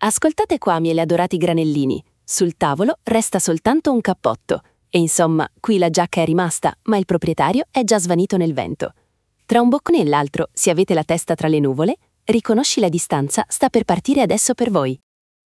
Ascoltate qua, miei adorati granellini. Sul tavolo resta soltanto un cappotto. E insomma, qui la giacca è rimasta, ma il proprietario è già svanito nel vento. Tra un boccone e l'altro, se avete la testa tra le nuvole, riconosci la distanza sta per partire adesso per voi.